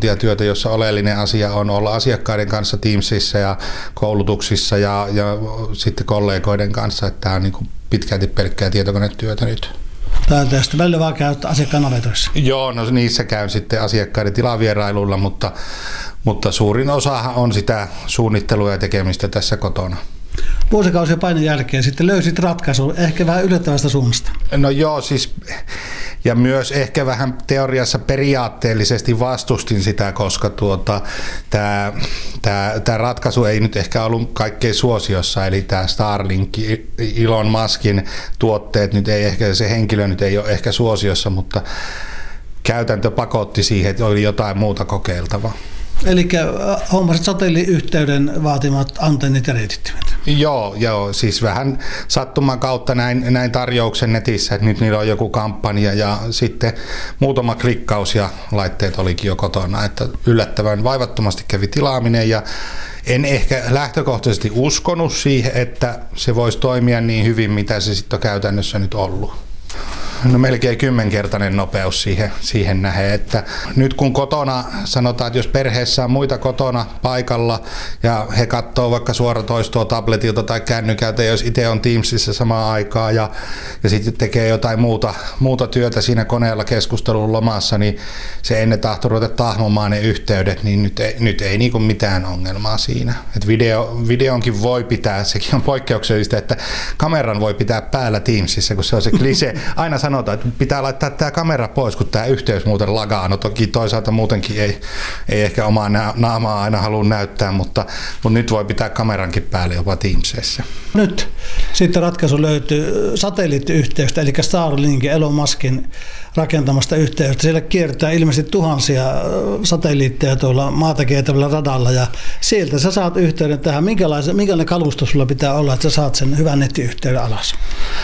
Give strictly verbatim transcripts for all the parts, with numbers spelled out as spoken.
asiantuntijatyötä, jossa oleellinen asia on olla asiakkaiden kanssa Teamsissa ja koulutuksissa ja, ja sitten kollegoiden kanssa, että tämä on niin kuin pitkälti pelkkää tietokonetyötä nyt. Tai tästä välillä vaan käy asiakkaan navetoissa. Joo, no niissä käyn sitten asiakkaiden tilavierailulla, mutta, mutta suurin osahan on sitä suunnittelua ja tekemistä tässä kotona. Vuosikausien painin jälkeen sitten löysit ratkaisun ehkä vähän yllättävästä suunnasta. No joo, siis ja myös ehkä vähän teoriassa periaatteellisesti vastustin sitä, koska tuota, tämä, tämä, tämä ratkaisu ei nyt ehkä ollut kaikkein suosiossa, eli tämä Starlink, Elon Muskin tuotteet, nyt ei ehkä, se henkilö nyt ei ole ehkä suosiossa, mutta käytäntö pakotti siihen, että oli jotain muuta kokeiltavaa. Eli hommasit satelliittiyhteyden vaatimat antennit ja reitittimet. Joo, joo, siis vähän sattuman kautta näin, näin tarjouksen netissä, että nyt niillä on joku kampanja ja sitten muutama klikkaus ja laitteet olikin jo kotona, että yllättävän vaivattomasti kävi tilaaminen ja en ehkä lähtökohtaisesti uskonut siihen, että se voisi toimia niin hyvin, mitä se sitten on käytännössä nyt ollut. No melkein kymmenkertainen nopeus siihen, siihen nähden, että nyt kun kotona sanotaan, että jos perheessä on muita kotona paikalla ja he katsoo vaikka suoratoistoa tabletilta tai kännykältä, jos itse on Teamsissa samaan aikaan ja, ja sitten tekee jotain muuta, muuta työtä siinä koneella keskustelun lomassa, niin se ennen tahto ruveta tahmomaan ne yhteydet, niin nyt ei, nyt ei niin kuin mitään ongelmaa siinä. Et video, videonkin voi pitää, sekin on poikkeuksellista, että kameran voi pitää päällä Teamsissa, kun se on se klise. Aina sanotaan, että pitää laittaa tämä kamera pois, kun tämä yhteys muuten lagaa. No toki toisaalta muutenkin ei, ei ehkä omaa naamaa aina halua näyttää, mutta, mutta nyt voi pitää kamerankin päälle jopa Teamsissa. Nyt sitten ratkaisu löytyy satelliittiyhteystä, eli Starlinkin, Elon Muskin rakentamasta yhteydestä. Siellä kiertää ilmeisesti tuhansia satelliitteja tuolla maata kiertävällä radalla ja sieltä sä saat yhteyden tähän. Minkälainen, minkälainen kalusto sulla pitää olla, että sä saat sen hyvän nettiyhteyden alas?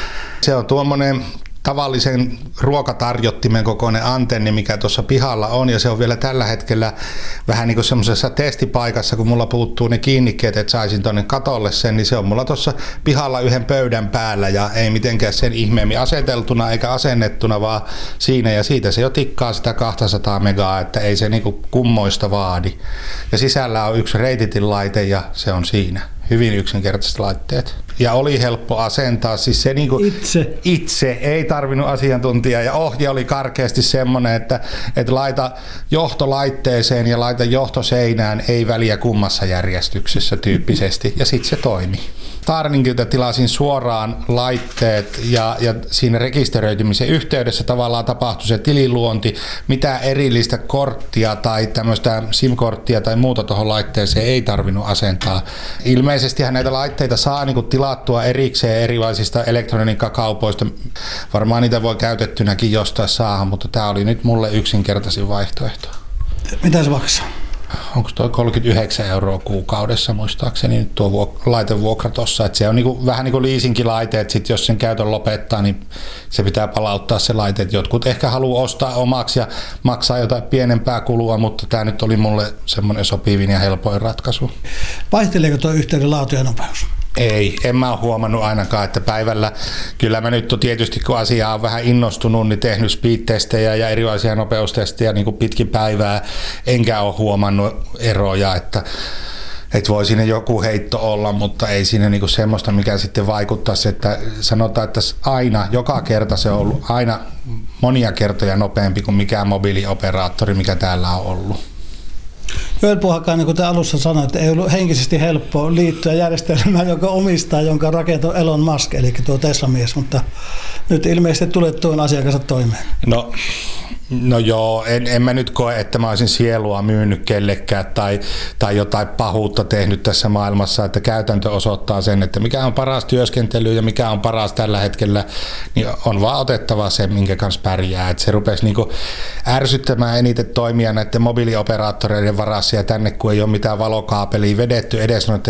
Se on tuommoinen tavallisen ruokatarjottimen kokoinen antenni, mikä tuossa pihalla on, ja se on vielä tällä hetkellä vähän niin kuin semmoisessa testipaikassa, kun mulla puuttuu ne kiinnikkeet, että saisin tuonne katolle sen, niin se on mulla tuossa pihalla yhden pöydän päällä, ja ei mitenkään sen ihmeemmin aseteltuna eikä asennettuna, vaan siinä, ja siitä se jo tikkaa sitä kaksisataa megaa, että ei se niin kuin kummoista vaadi. Ja sisällä on yksi reititin laite, ja se on siinä. Hyvin yksinkertaiset laitteet. Ja oli helppo asentaa. Siis se niinku itse. itse ei tarvinnut asiantuntijaa. Ja ohje oli karkeasti semmoinen, että, että laita johtolaitteeseen ja laita johtoseinään, ei väliä kummassa järjestyksessä tyyppisesti. Ja sitten se toimi. Starlinkilta tilasin suoraan laitteet ja, ja siinä rekisteröitymisen yhteydessä tavallaan tapahtui se tililuonti. Mitään erillistä korttia tai tämmöistä SIM-korttia tai muuta tuohon laitteeseen ei tarvinnut asentaa. Ilmeisestihän näitä laitteita saa niin kuin tilattua erikseen erilaisista elektroniikkakaupoista. Varmaan niitä voi käytettynäkin jostain saada, mutta tämä oli nyt mulle yksinkertaisin vaihtoehto. Mitä se maksaa? Onko tuo kolmekymmentäyhdeksän euroa kuukaudessa muistaakseni nyt tuo vuok- laitevuokra tuossa, että se on niinku, vähän niin kuin leasingkilaite, että sit jos sen käytön lopettaa, niin se pitää palauttaa se laite, että jotkut ehkä haluaa ostaa omaksi ja maksaa jotain pienempää kulua, mutta tämä nyt oli mulle semmoinen sopivin ja helpoin ratkaisu. Vaihteleeko tuo yhteyden laatu ja nopeus? Ei, en mä ole huomannut ainakaan, että päivällä, kyllä mä nyt tietysti kun asia on vähän innostunut, niin tehnyt speed-testejä ja erilaisia nopeustestejä niin kuin pitkin päivää, enkä ole huomannut eroja, että, että voi siinä joku heitto olla, mutta ei siinä niin kuin semmoista, mikä sitten vaikuttaisi, että sanotaan, että aina, joka kerta se on ollut aina monia kertoja nopeampi kuin mikään mobiilioperaattori, mikä täällä on ollut. Joel Puhakainen, kuten alussa sanoit, että ei ollut henkisesti helppo liittyä järjestelmään, jonka omistaa, jonka rakentoi Elon Musk, eli tuo Tesla-mies, mutta nyt ilmeisesti tulet tuon asian kanssa toimeen. No, no joo, en, en mä nyt koe, että mä olisin sielua myynyt kellekään tai, tai jotain pahuutta tehnyt tässä maailmassa, että käytäntö osoittaa sen, että mikä on paras työskentely ja mikä on paras tällä hetkellä, niin on vaan otettava se, minkä kanssa pärjää. Että se rupesi niinku ärsyttämään eniten toimia näiden mobiilioperaattoreiden varassa ja tänne kun ei ole mitään valokaapelia vedetty edes noiden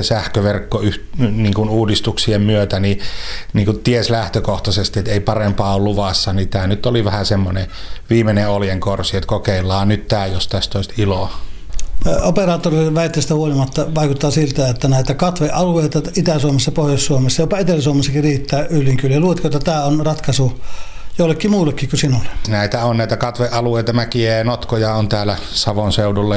sähköverkko-uudistuksien myötä, niin, niin kuin ties lähtökohtaisesti, että ei parempaa ole luvassa, niin tämä nyt oli vähän semmoinen viimeinen oljenkorsi, että kokeillaan nyt tämä, jos tästä olisi iloa. Operaattoreiden väitteestä huolimatta vaikuttaa siltä, että näitä katvealueita Itä-Suomessa, Pohjois-Suomessa, jopa Etelä-Suomessakin riittää yllin kyllä. Luuletko, että tämä on ratkaisu jollekin muullekin kuin sinulle? Näitä on näitä katvealueita, mäkiä ja notkoja on täällä Savon seudulla